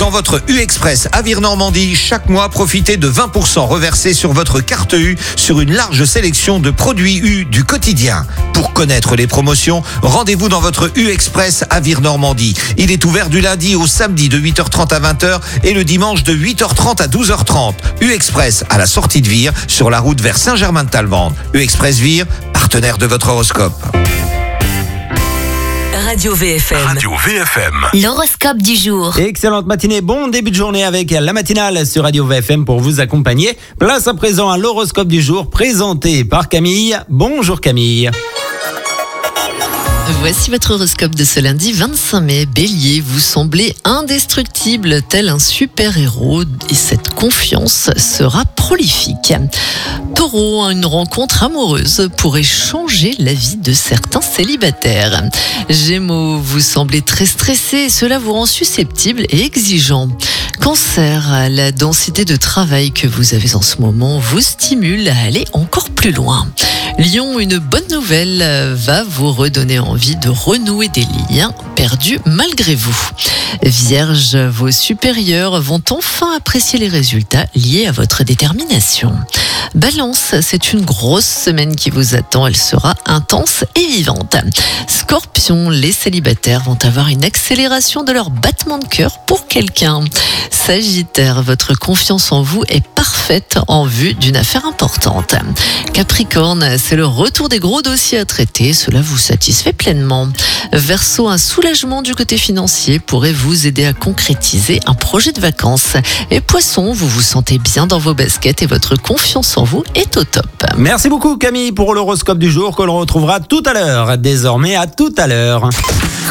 Dans votre U-Express à Vire-Normandie, chaque mois, profitez de 20% reversés sur votre carte U sur une large sélection de produits U du quotidien. Pour connaître les promotions, rendez-vous dans votre U-Express à Vire-Normandie. Il est ouvert du lundi au samedi de 8h30 à 20h et le dimanche de 8h30 à 12h30. U-Express à la sortie de Vire, sur la route vers Saint-Germain-de-Talvende. U-Express Vire, partenaire de votre horoscope. Radio VFM. Radio VFM. L'horoscope du jour. Excellente matinée, bon début de journée avec la matinale sur Radio VFM pour vous accompagner. Place à présent à l'horoscope du jour présenté par Camille. Bonjour Camille. Voici votre horoscope de ce lundi 25 mai. Bélier, vous semblez indestructible tel un super-héros et cette confiance sera prolifique. Taureau, une rencontre amoureuse pourrait changer la vie de certains célibataires. Gémeaux, vous semblez très stressé et cela vous rend susceptible et exigeant. Cancer, la densité de travail que vous avez en ce moment vous stimule à aller encore plus loin. Lion, une bonne nouvelle va vous redonner envie de renouer des liens perdus malgré vous. Vierge, vos supérieurs vont enfin apprécier les résultats liés à votre détermination. Balance, c'est une grosse semaine qui vous attend, elle sera intense et vivante. Scorpion, les célibataires vont avoir une accélération de leur battement de cœur pour quelqu'un. Sagittaire, votre confiance en vous est parfaite en vue d'une affaire importante. Capricorne, c'est le retour des gros dossiers à traiter, cela vous satisfait pleinement. Verseau, un soulagement du côté financier pourrait vous aider à concrétiser un projet de vacances. Et Poisson, vous vous sentez bien dans vos baskets et votre confiance en vous est au top. Merci beaucoup Camille pour l'horoscope du jour que l'on retrouvera tout à l'heure. Désormais à tout à l'heure.